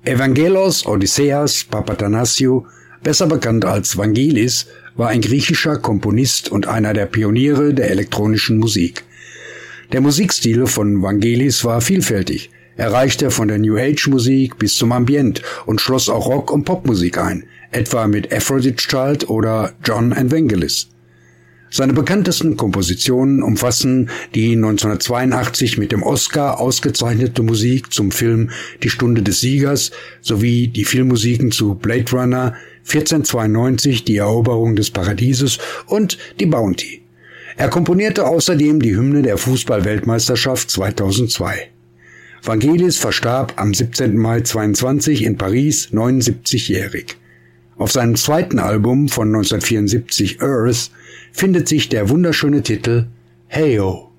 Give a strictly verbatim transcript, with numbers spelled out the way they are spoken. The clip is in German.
Evangelos Odysseas Papathanassiou, besser bekannt als Vangelis, war ein griechischer Komponist und einer der Pioniere der elektronischen Musik. Der Musikstil von Vangelis war vielfältig. Er reichte von der New Age Musik bis zum Ambient und schloss auch Rock- und Popmusik ein, etwa mit Aphrodite Child oder John and Vangelis. Seine bekanntesten Kompositionen umfassen die neunzehnhundertzweiundachtzig mit dem Oscar ausgezeichnete Musik zum Film Die Stunde des Siegers sowie die Filmmusiken zu Blade Runner, vierzehnhundertzweiundneunzig Die Eroberung des Paradieses und Die Bounty. Er komponierte außerdem die Hymne der Fußball-Weltmeisterschaft zweitausendzwei. Vangelis verstarb am siebzehnten Mai zweiundzwanzig in Paris, neunundsiebzigjährig. Auf seinem zweiten Album von neunzehnhundertvierundsiebzig Earth findet sich der wunderschöne Titel Hey-O.